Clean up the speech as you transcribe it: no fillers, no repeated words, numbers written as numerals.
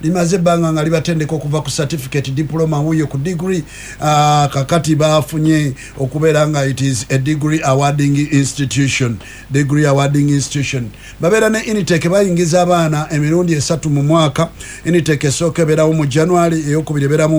limaze ebbanga nga libatendeka okuva ku certificate diploma wuyo ku degree kakati bafunye okubeera nga it is a degree awarding institution babeera ne Initech bayingiza abaana emirundi 3 mu mwaka. Initech esooka ebeerawo mu January, eyokubiri ebeera mu